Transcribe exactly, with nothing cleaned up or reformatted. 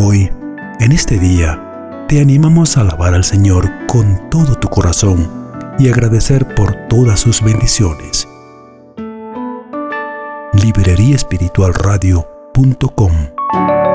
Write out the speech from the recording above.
Hoy, en este día, te animamos a alabar al Señor con todo tu corazón y agradecer por todas sus bendiciones. librería espiritual radio punto com